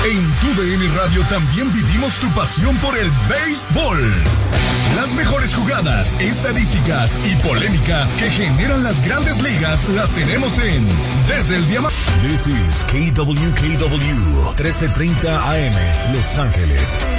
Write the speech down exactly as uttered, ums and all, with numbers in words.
En Tu D N Radio también vivimos tu pasión por el béisbol. Las mejores jugadas, estadísticas y polémica que generan las grandes ligas las tenemos en Desde el Diamante. This is K W K W trece treinta A M, Los Ángeles.